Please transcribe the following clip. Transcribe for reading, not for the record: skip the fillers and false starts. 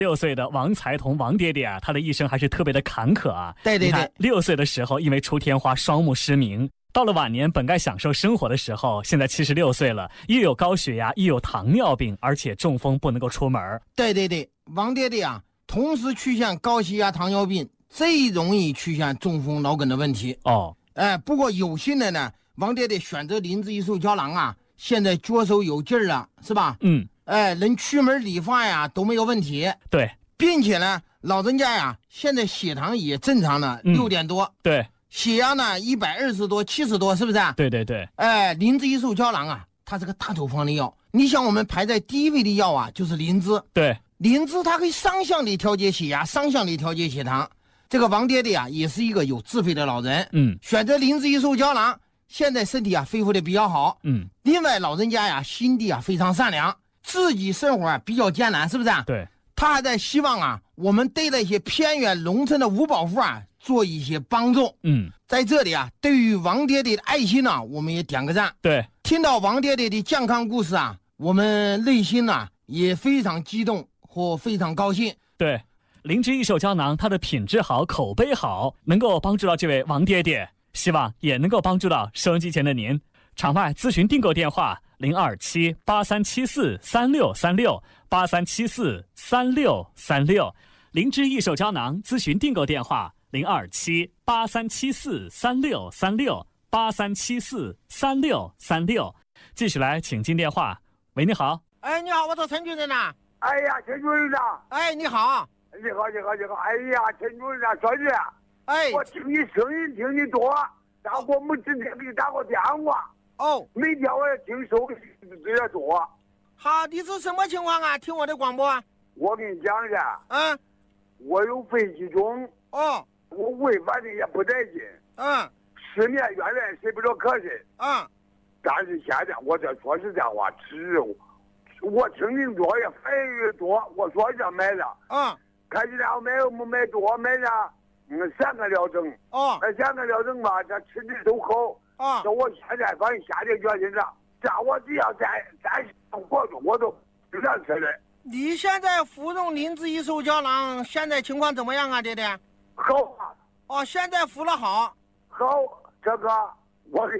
6岁的王才同王爹爹啊，他的一生还是特别的坎坷啊。 对对对 ，6岁的时候因为出天花双目失明，到了晚年本该享受生活的时候，现在76岁了，又有高血压，又有糖尿病，而且中风不能够出门。 对对对，王爹爹啊，同时出现高血压、糖尿病，最容易出现中风、脑梗的问题。 哦， 不过有幸的呢，王爹爹选择灵芝益寿胶囊啊，现在脚手有劲儿了，是吧？能出门理发呀都没有问题。 对， 并且呢，老人家呀，现在血糖也正常了，6点多。 对， 血压呢120多、70多，是不是？ 对对对。 灵芝益寿胶囊啊，它是个大处方的药。你想，我们排在第一位的药啊，就是灵芝。 对， 灵芝它可以双向的调节血压，双向的调节血糖。这个王爹爹啊，也是一个有智慧的老人。选择灵芝益寿胶囊，现在身体啊恢复的比较好。另外老人家呀，心地啊非常善良。自己生活比较艰难，是不是？ 对， 他还在希望啊，我们对那些偏远农村的五保户啊做一些帮助。在这里啊，对于王爹爹的爱心呢，我们也点个赞。 对， 听到王爹爹的健康故事啊，我们内心呢也非常激动和非常高兴。 对，灵芝益寿胶囊它的品质好，口碑好，能够帮助到这位王爹爹，希望也能够帮助到收音机前的您。场外咨询订购电话：027-8374-3636，8374-3636。灵芝益寿胶囊咨询订购电话：027-8374-3636，8374-3636。继续来，请进电话。喂，你好。 你好，我找陈主任呐。 哎呀，陈主任呐。 你好。 你好。哎呀，陈主任呐，小姐。我听你声音听你多，然后我们之前给你打过电话。每天我也听收音这些多。 好，你是什么情况啊？听我的广播啊？ 我跟你讲一下。我有肺气肿。我胃反正也不带劲。10年原来睡不着瞌睡。但是现在我这说实在话，吃肉，我听您说也反应越多，我说一下买了。开始了买多买了3个疗程。3个疗程吧，这吃的都好。那我现在反正下定决心了，这我只要再活着，我都不想吃了。 你现在服用灵芝益寿胶囊，现在情况怎么样啊，爹爹？ 好啊。 现在服了好。 好，这个我给